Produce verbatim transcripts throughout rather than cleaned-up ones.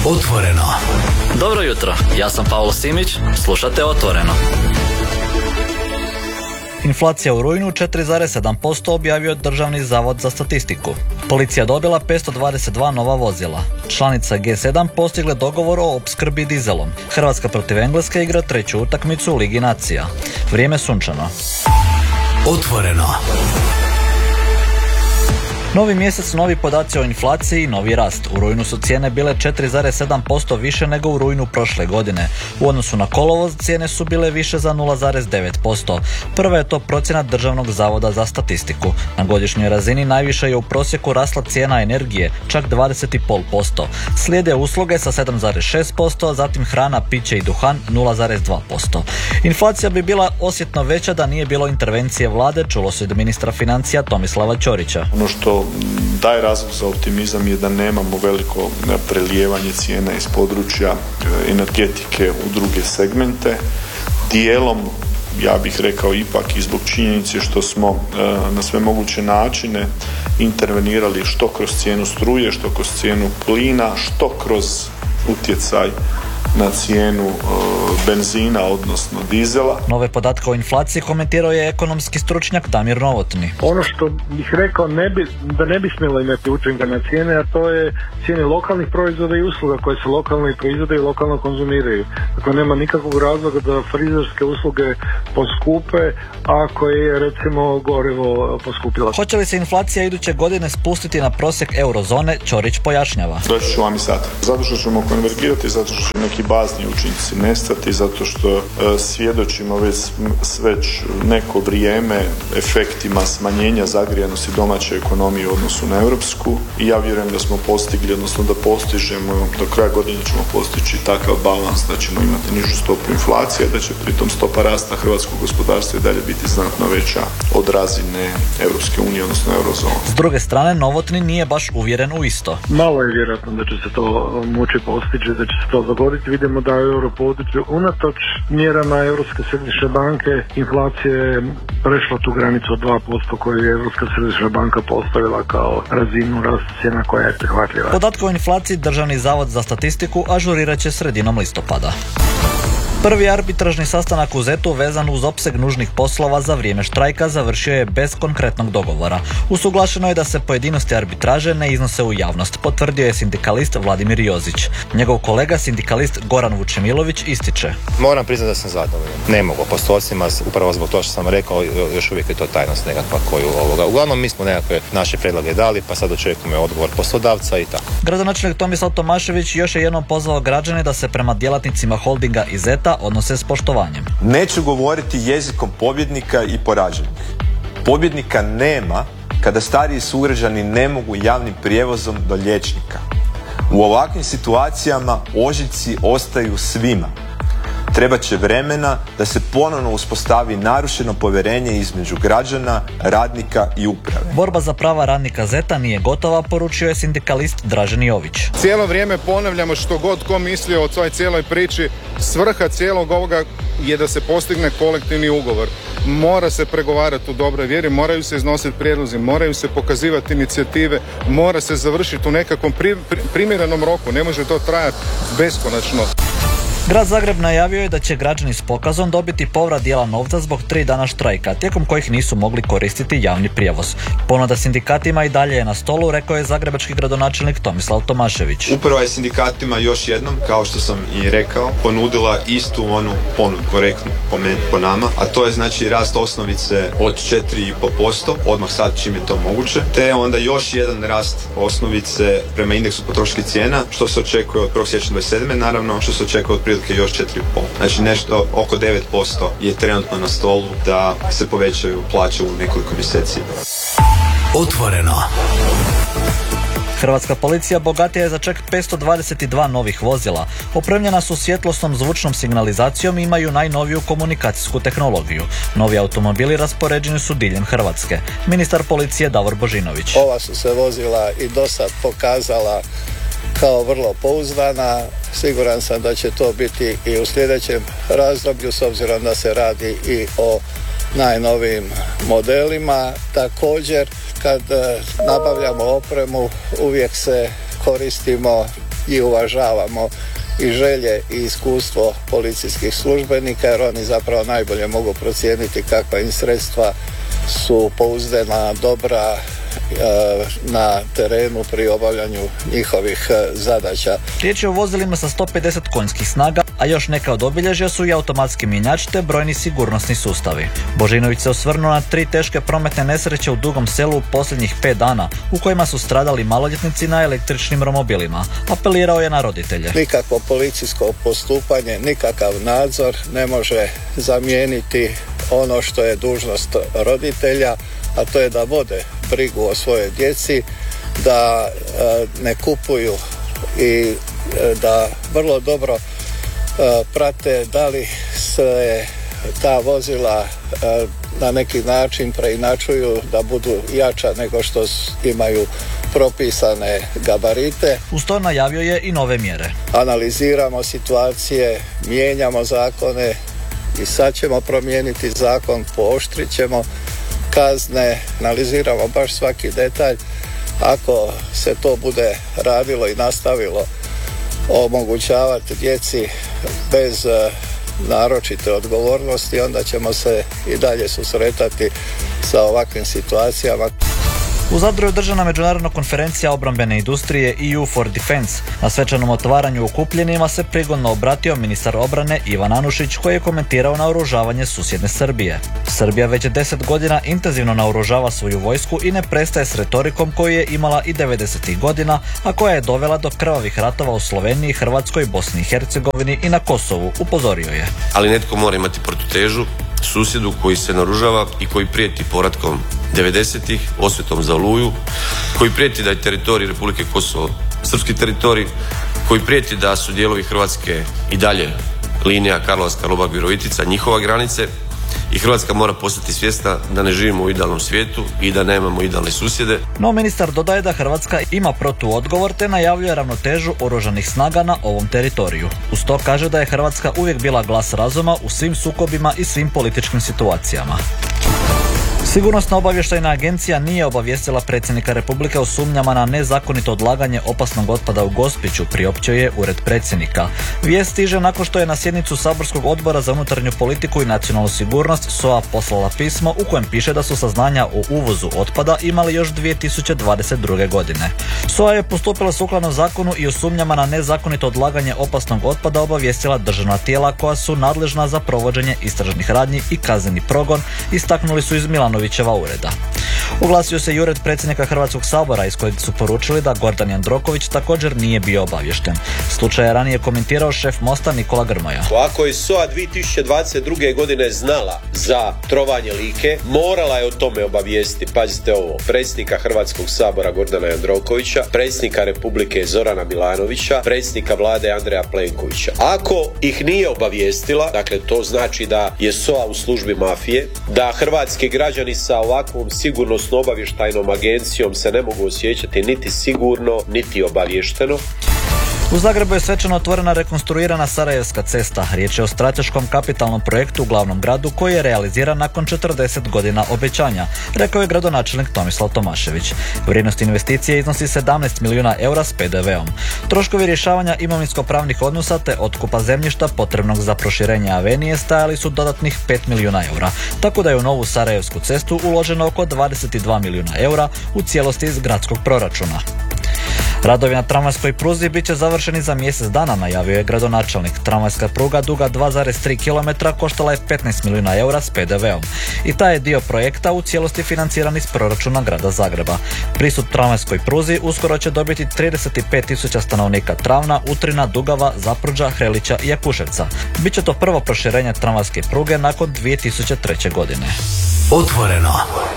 Otvoreno. Dobro jutro, ja sam Pavlo Simić, slušate Otvoreno. Inflacija u rujnu četiri zarez sedam posto objavio Državni zavod za statistiku. Policija dobila petsto dvadeset dva nova vozila. Članice G sedam postigle dogovor o opskrbi dizelom. Hrvatska protiv Engleske igra treću utakmicu u Ligi nacija. Vrijeme sunčano. Otvoreno. Novi mjesec, novi podaci o inflaciji i novi rast. U rujnu su cijene bile četiri zarez sedam posto više nego u rujnu prošle godine. U odnosu na kolovoz cijene su bile više za nula zarez devet posto. Prva je to procjena Državnog zavoda za statistiku. Na godišnjoj razini najviše je u prosjeku rasla cijena energije, čak dvadeset zarez pet posto. Slijede usluge sa sedam zarez šest posto, zatim hrana, piće i duhan nula zarez dva posto. Inflacija bi bila osjetno veća da nije bilo intervencije vlade, čulo se od ministra financija Tomislava Ćorića. Ono što daje razlog za optimizam je da nemamo veliko prelijevanje cijena iz područja energetike u druge segmente. Dijelom, ja bih rekao ipak i zbog činjenice što smo na sve moguće načine intervenirali što kroz cijenu struje, što kroz cijenu plina, što kroz utjecaj na cijenu e, benzina, odnosno dizela. Nove podatke o inflaciji komentirao je ekonomski stručnjak Damir Novotny. Ono što bih rekao ne bi, da ne bi smjelo imati učinka na cijene, a to je cijene lokalnih proizvoda i usluga koje se lokalno proizvode i lokalno konzumiraju. Dakle, nema nikakvog razloga da frizerske usluge poskupe ako je recimo gorivo poskupilo. Hoće li se inflacija iduće godine spustiti na prosjek eurozone, Ćorić pojašnjava. Reći ću vam i sad. Zato što ćemo konvergirati, zato što će neki bazni učinci nestati, zato što e, svjedočimo već, već neko vrijeme efektima smanjenja zagrijanosti domaće ekonomije u odnosu na europsku i ja vjerujem da smo postigli, odnosno da postižemo, do kraja godine ćemo postići takav balans da ćemo imati nižu stopu inflacije, da će pritom stopa rasta hrvatskog gospodarstva i dalje biti znatno veća od razine Europske unije, odnosno eurozone. S druge strane, Novotny nije baš uvjeren u isto. Malo je vjerojatno da će se to moći postići, da će se to dogoditi. Vidimo da u europodručju unatoč mjerama Europske središnje banke inflacija je prešla tu granicu od dva posto koju je Europska središnja banka postavila kao razinu rasta cijena koja je prihvatljiva. Podatke o inflaciji Državni zavod za statistiku ažurirat će sredinom listopada. Prvi arbitražni sastanak u Zetu vezan uz opseg nužnih poslova za vrijeme štrajka završio je bez konkretnog dogovora. Usuglašeno je da se pojedinosti arbitraže ne iznose u javnost, potvrdio je sindikalist Vladimir Jozić. Njegov kolega sindikalist Goran Vučemilović ističe. Moram priznati da sam zadovoljan. Ne mogu po postocima, upravo zbog toga što sam rekao, još uvijek je to tajnost nekakva koju ovoga. Uglavnom mi smo nekakve naše prijedloge dali, pa sad očekujemo odgovor poslodavca i tako. Gradonačelnik Tomislav Tomašević još je jednom pozvao građane da se prema djelatnicima holdinga i Zeta odnose s poštovanjem. Neću govoriti jezikom pobjednika i poraženih. Pobjednika nema kada stariji sugrađani ne mogu javnim prijevozom do liječnika. U ovakvim situacijama ožiljci ostaju svima. Trebat će vremena da se ponovno uspostavi narušeno povjerenje između građana, radnika i uprave. Borba za prava radnika Zeta nije gotova, poručio je sindikalist Dražen Jović. Cijelo vrijeme ponavljamo što god ko mislio o svoj cijeloj priči, svrha cijelog ovoga je da se postigne kolektivni ugovor. Mora se pregovarati u dobroj vjeri, moraju se iznositi prijedlozi, moraju se pokazivati inicijative, mora se završiti u nekakvom pri, pri, primjerenom roku, ne može to trajati beskonačno. Grad Zagreb najavio je da će građani s pokazom dobiti povrat dijela novca zbog tri dana štrajka, tijekom kojih nisu mogli koristiti javni prijevoz. Ponuda sindikatima i dalje je na stolu, rekao je zagrebački gradonačelnik Tomislav Tomašević. Uprava je sindikatima još jednom, kao što sam i rekao, ponudila istu onu ponudu, korektnu po, me, po nama, a to je znači rast osnovice od četiri zarez pet posto, odmah sad čim je to moguće, te onda još jedan rast osnovice prema indeksu potrošačkih cijena, što se očekuje od prvog siječnja dvadeset sedme naravno, što se očekuje od još četiri zarez pet. Znači nešto oko devet posto je trenutno na stolu da se povećaju plaće u nekoliko mjeseci. Otvoreno. Hrvatska policija bogatija je za čak petsto dvadeset dva novih vozila. Opremljena su svjetlosnom zvučnom signalizacijom i imaju najnoviju komunikacijsku tehnologiju. Novi automobili raspoređeni su diljem Hrvatske. Ministar policije Davor Božinović. Ova su se vozila i do sad pokazala kao vrlo pouzdana. Siguran sam da će to biti i u sljedećem razdoblju, s obzirom da se radi i o najnovijim modelima. Također, kad nabavljamo opremu, uvijek se koristimo i uvažavamo i želje i iskustvo policijskih službenika, jer oni zapravo najbolje mogu procijeniti kakva im sredstva su pouzdana, dobra na terenu pri obavljanju njihovih zadaća. Riječ je o vozilima sa sto pedeset konjskih snaga, a još neka od obilježja su i automatski mjenjač te brojni sigurnosni sustavi. Božinović se osvrnuo na tri teške prometne nesreće u Dugom Selu u posljednjih pet dana, u kojima su stradali maloljetnici na električnim romobilima. Apelirao je na roditelje. Nikakvo policijsko postupanje, nikakav nadzor ne može zamijeniti ono što je dužnost roditelja, a to je da vode brigu o svojoj djeci, da e, ne kupuju i e, da vrlo dobro e, prate da li se ta vozila e, na neki način preinačuju da budu jača nego što imaju propisane gabarite. Uz to najavio je i nove mjere. Analiziramo situacije, mijenjamo zakone i sad ćemo promijeniti zakon, pooštrit ćemo kazne, analiziramo baš svaki detalj. Ako se to bude radilo i nastavilo omogućavati djeci bez naročite odgovornosti, onda ćemo se i dalje susretati sa ovakvim situacijama. U Zadru je održana međunarodna konferencija obrambene industrije E U for Defense. Na svečanom otvaranju okupljenima se prigodno obratio ministar obrane Ivan Anušić, koji je komentirao naoružavanje susjedne Srbije. Srbija već deset godina intenzivno naoružava svoju vojsku i ne prestaje s retorikom koju je imala i devedesetih godina, a koja je dovela do krvavih ratova u Sloveniji, Hrvatskoj, Bosni i Hercegovini i na Kosovu, upozorio je. Ali netko mora imati protutežu susjedu koji se naoružava i koji prijeti povratkom devedesetih, osvetom za Oluju, koji prijeti da je teritorij Republike Kosovo srpski teritorij, koji prijeti da su dijelovi Hrvatske i dalje linija Karlovac, Karlobag, Virovitica, njihova granice, i Hrvatska mora postati svjesna da ne živimo u idealnom svijetu i da nemamo idealne susjede. No ministar dodaje da Hrvatska ima protuodgovor te najavljuje ravnotežu oružanih snaga na ovom teritoriju. Uz to kaže da je Hrvatska uvijek bila glas razuma u svim sukobima i svim političkim situacijama. Sigurnosna obavještajna agencija nije obavijestila predsjednika Republike o sumnjama na nezakonito odlaganje opasnog otpada u Gospiću, priopćio je ured predsjednika. Vijest stiže nakon što je na sjednicu saborskog odbora za unutarnju politiku i nacionalnu sigurnost S O A poslala pismo u kojem piše da su saznanja o uvozu otpada imali još dvije tisuće dvadeset druge. godine. S O A je postupila sukladno zakonu i o sumnjama na nezakonito odlaganje opasnog otpada obavijestila državna tijela koja su nadležna za provođenje istražnih radnji i kazneni progon, istaknuli su iz Milanovićeva ureda. Oglasio se i ured predsjednika Hrvatskog sabora iz kojeg su poručili da Gordan Jandroković također nije bio obavješten. Slučaj je ranije komentirao šef Mosta Nikola Grmoja. Ako je S O A dvije tisuće dvadeset druge. godine znala za trovanje Like, morala je o tome obavijestiti, pazite ovo, predsjednika Hrvatskog sabora Gordana Jandrokovića, predsjednika Republike Zorana Milanovića, predsjednika vlade Andreja Plenkovića. Ako ih nije obavijestila, dakle to znači da je S O A u službi mafije, da hrvatski građani sa ovakvom sigurnosno obavještajnom agencijom se ne mogu osjećati niti sigurno, niti obavješteno. U Zagrebu je svečano otvorena rekonstruirana Sarajevska cesta. Riječ je o strateškom kapitalnom projektu u glavnom gradu koji je realiziran nakon četrdeset godina obećanja, rekao je gradonačelnik Tomislav Tomašević. Vrijednost investicije iznosi sedamnaest milijuna eura s P D V-om. Troškovi rješavanja imovinsko-pravnih odnosa te otkupa zemljišta potrebnog za proširenje avenije stajali su dodatnih pet milijuna eura, tako da je u novu Sarajevsku cestu uloženo oko dvadeset dva milijuna eura u cijelosti iz gradskog proračuna. Radovi na tramvajskoj pruzi bit će završeni za mjesec dana, najavio je gradonačelnik. Tramvajska pruga duga dva zarez tri kilometra koštala je petnaest milijuna eura s P D V-om. I taj je dio projekta u cijelosti financiran iz proračuna grada Zagreba. Pristup tramvajskoj pruzi uskoro će dobiti trideset pet tisuća stanovnika Travna, Utrina, Dugava, Zapruđa, Hrelića i Jakuševca. Biće to prvo proširenje tramvajske pruge nakon dvije tisuće treće. godine. Otvoreno.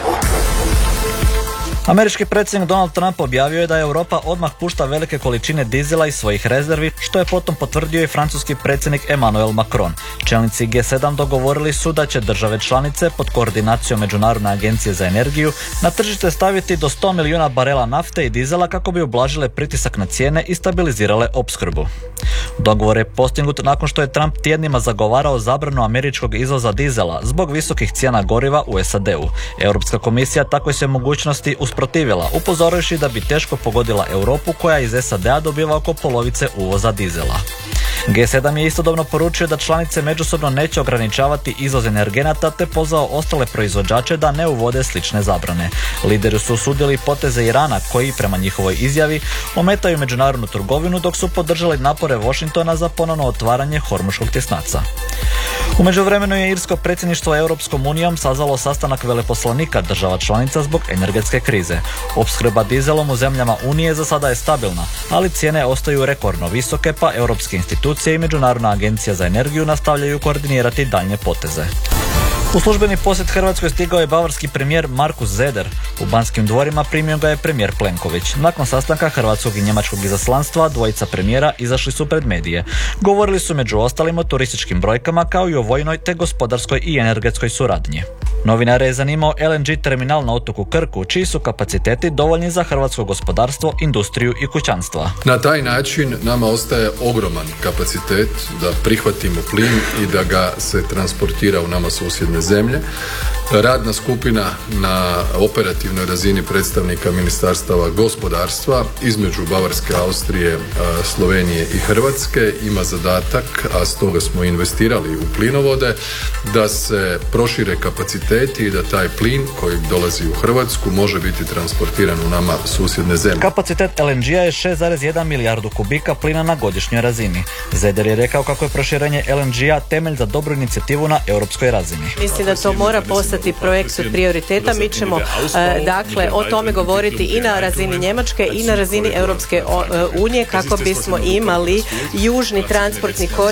Američki predsjednik Donald Trump objavio je da Europa odmah pušta velike količine dizela iz svojih rezervi, što je potom potvrdio i francuski predsjednik Emmanuel Macron. Čelnici G sedam dogovorili su da će države članice pod koordinacijom Međunarodne agencije za energiju na tržište staviti do sto milijuna barela nafte i dizela kako bi ublažile pritisak na cijene i stabilizirale opskrbu. Dogovor je postignut nakon što je Trump tjednima zagovarao zabranu američkog izvoza dizela zbog visokih cijena goriva u S A D-u. Europska komisija takvoj se mogućnosti usprotivila, upozorivši da bi teško pogodila Europu koja iz S A D-a dobiva oko polovice uvoza dizela. G sedam je istodobno poručio da članice međusobno neće ograničavati izvoz energenata te pozvao ostale proizvođače da ne uvode slične zabrane. Lideri su osudili poteze Irana koji, prema njihovoj izjavi, ometaju međunarodnu trgovinu dok su podržali napore Washingtona za ponovno otvaranje Hormuškog tjesnaca. U međuvremenu je irsko predsjedništvo Europskom unijom sazvalo sastanak veleposlanika država članica zbog energetske krize. Opskrba dizelom u zemljama Unije za sada je stabilna, ali cijene ostaju rekordno visoke, pa europske institucije i Međunarodna agencija za energiju nastavljaju koordinirati daljnje poteze. U službeni posjet Hrvatskoj stigao je bavarski premijer Markus Zeder. U Banskim dvorima primio ga je premijer Plenković. Nakon sastanka hrvatskog i njemačkog izaslanstva, dvojica premijera izašli su pred medije. Govorili su među ostalim o turističkim brojkama kao i o vojnoj te gospodarskoj i energetskoj suradnji. Novinare je zanimao L N G terminal na otoku Krku, čiji su kapaciteti dovoljni za hrvatsko gospodarstvo, industriju i kućanstva. Na taj način nama ostaje ogroman kapacitet da prihvatimo plin i da ga se transportira u nama susjedne zemlje. Radna skupina na operativnoj razini predstavnika ministarstava gospodarstva između Bavarske, Austrije, Slovenije i Hrvatske ima zadatak, a stoga smo investirali u plinovode, da se prošire kapaciteti i da taj plin koji dolazi u Hrvatsku može biti transportiran u nama susjedne zemlje. Kapacitet L N G-a je šest zarez jedan milijardu kubika plina na godišnjoj razini. Zeder je rekao kako je proširenje L N G-a temelj za dobru inicijativu na europskoj razini. Mislim da to mora postati projekt od prioriteta. Mi ćemo e, dakle o tome govoriti i na razini Njemačke i na razini Europske unije kako bismo imali južni transportni koridor